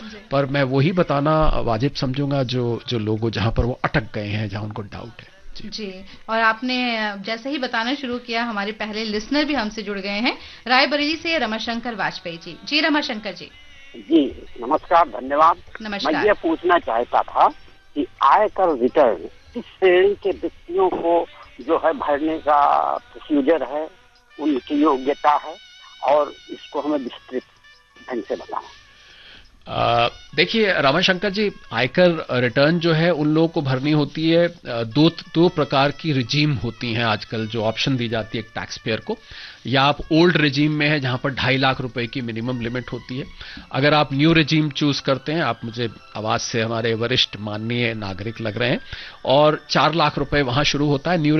पर मैं वही बताना वाजिब समझूंगा जो जो लोग जहां पर वो अटक गए हैं, जहां उनको डाउट है। जी। और आपने जैसे ही बताना शुरू किया, हमारे पहले लिसनर भी हमसे जुड़ गए हैं, रायबरेली से रमाशंकर वाजपेयी जी। जी रमाशंकर जी। जी नमस्कार, धन्यवाद। नमस्कार। मैं ये पूछना चाहता था कि आयकर रिटर्न किस श्रेणी के व्यक्तियों को जो है भरने का प्रोसीजर है, उनकी योग्यता है, और इसको हमें विस्तृत ढंग से बताएं। देखिए रमाशंकर जी, आयकर रिटर्न जो है उन लोगों को भरनी होती है। दो प्रकार की रिजीम होती हैं आजकल, जो ऑप्शन दी जाती है एक टैक्स पेयर को। या आप ओल्ड रिजीम में है जहां पर 2.5 लाख रुपए की मिनिमम लिमिट होती है। अगर आप न्यू रिजीम चूज करते हैं, आप मुझे आवाज से हमारे वरिष्ठ माननीय नागरिक लग रहे हैं, और 4 लाख रुपए वहां शुरू होता है। न्यू